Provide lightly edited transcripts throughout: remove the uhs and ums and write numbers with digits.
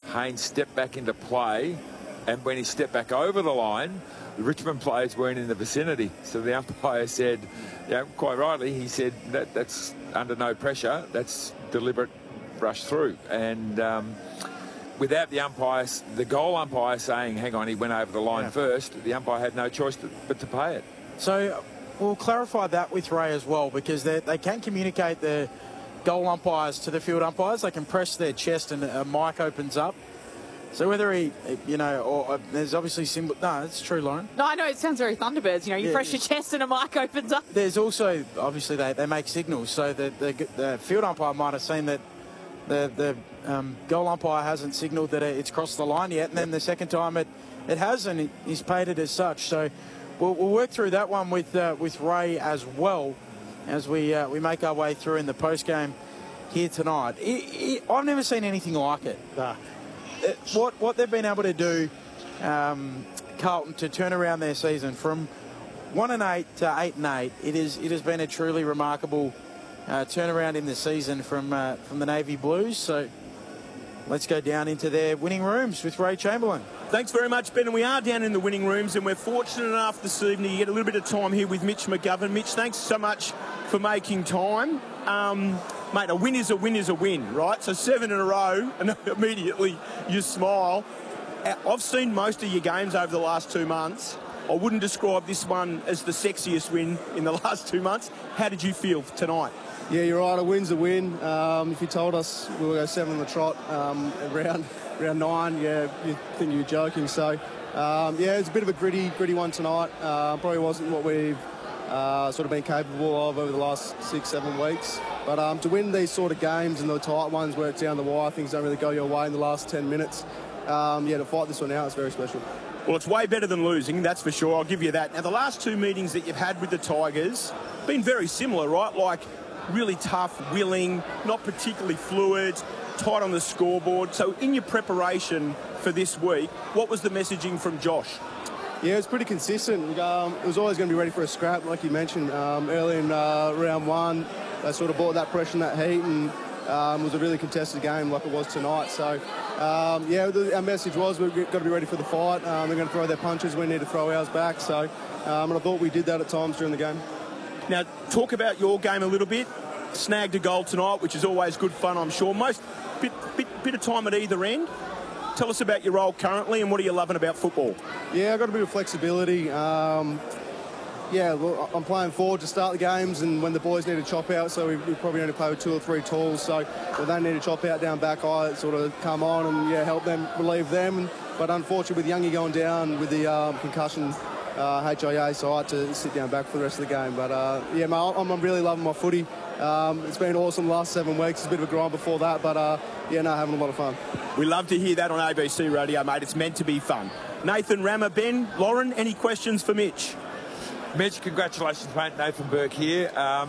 Haynes stepped back into play, and when he stepped back over the line, the Richmond players weren't in the vicinity. So the umpire said, quite rightly, he said that's under no pressure, that's deliberate rush through. And without the goal umpire saying, hang on, he went over the line first, the umpire had no choice but to pay it. So we'll clarify that with Ray as well, because they can communicate the goal umpires to the field umpires. They can press their chest and a mic opens up. So whether he, or there's obviously symbol. No, it's true, Lauren. No, I know it sounds very Thunderbirds. You press your chest and a mic opens up. There's also obviously they make signals. So the field umpire might have seen that the goal umpire hasn't signalled that it's crossed the line yet, and then the second time it has, and he's paid it as such. So we'll work through that one with Ray as well as we make our way through in the post game here tonight. I've never seen anything like it. What they've been able to do, Carlton, to turn around their season from 1-8 to 8-8, it has been a truly remarkable turnaround in the season from the Navy Blues. So let's go down into their winning rooms with Ray Chamberlain. Thanks very much, Ben. And we are down in the winning rooms, and we're fortunate enough this evening to get a little bit of time here with Mitch McGovern. Mitch, thanks so much for making time. Mate, a win is a win is a win, right? So 7 in a row, and immediately you smile. I've seen most of your games over the last 2 months. I wouldn't describe this one as the sexiest win in the last 2 months. How did you feel tonight? Yeah, you're right. A win's a win. If you told us we were going to go 7 on the trot round 9, you think you were joking. So, it's a bit of a gritty one tonight. Probably wasn't what we've sort of been capable of over the last 6-7 weeks. But to win these sort of games and the tight ones where it's down the wire, things don't really go your way in the last 10 minutes. To fight this one out is very special. Well, it's way better than losing, that's for sure. I'll give you that. Now, the last 2 meetings that you've had with the Tigers been very similar, right? Like really tough, willing, not particularly fluid, tight on the scoreboard. So in your preparation for this week, what was the messaging from Josh? Yeah, it's pretty consistent. It was always going to be ready for a scrap, like you mentioned. Early in round 1, they sort of brought that pressure and that heat, and it was a really contested game like it was tonight. So, our message was we've got to be ready for the fight. They're going to throw their punches. We need to throw ours back. So, and I thought we did that at times during the game. Now, talk about your game a little bit. Snagged a goal tonight, which is always good fun, I'm sure. Bit of time at either end. Tell us about your role currently and what are you loving about football? Yeah, I've got a bit of flexibility. I'm playing forward to start the games, and when the boys need to chop out, so we probably only play with 2 or 3 tools. So when they need to chop out down back, I sort of come on and help them, relieve them. But unfortunately, with Youngie going down with the concussion, HIA, so I had to sit down back for the rest of the game. But I'm really loving my footy. It's been awesome the last 7 weeks. It's a bit of a grind before that, but having a lot of fun. We love to hear that on ABC Radio, mate. It's meant to be fun. Nathan Rammer, Ben, Lauren, any questions for Mitch? Mitch, congratulations, mate. Nathan Burke here.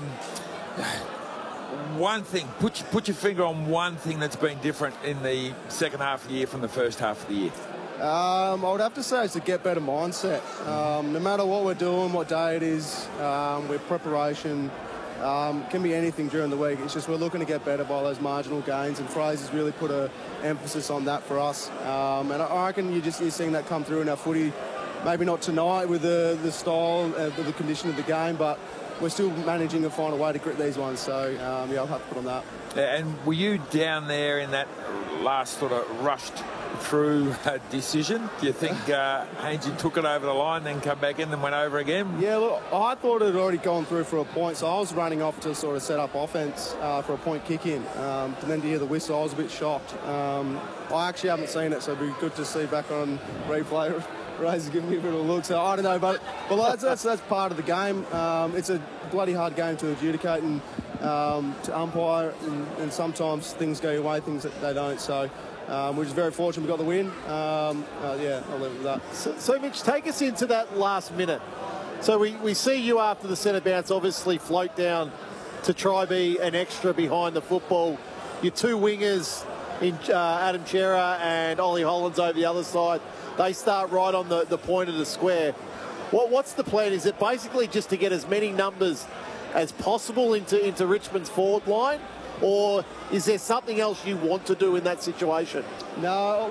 One thing, put your finger on one thing that's been different in the second half of the year from the first half of the year. I would have to say it's a get better mindset. No matter what we're doing, what day it is, with preparation, can be anything during the week. It's just we're looking to get better by those marginal gains, and Fraser's really put an emphasis on that for us. And I reckon you're seeing that come through in our footy. Maybe not tonight with the style, the condition of the game, but we're still managing to find a way to grit these ones. So, I'll have to put on that. And were you down there in that last sort of rushed through decision? Do you think Hainsey took it over the line, then come back in and went over again? Yeah, look, I thought it had already gone through for a point, so I was running off to sort of set up offence for a point kick-in. And then to hear the whistle, I was a bit shocked. I actually haven't seen it, so it'd be good to see back on replay. Razor's giving me a bit of a look, so I don't know, but that's part of the game. It's a bloody hard game to adjudicate and to umpire, and sometimes things go your way, things that they don't. So we're just very fortunate we got the win. I'll leave it with that. So Mitch, take us into that last minute. So we see you after the centre bounce obviously float down to try be an extra behind the football. Your 2 wingers in Adam Chera and Ollie Hollands over the other side, they start right on the point of the square. What's the plan? Is it basically just to get as many numbers as possible into Richmond's forward line? Or is there something else you want to do in that situation? No,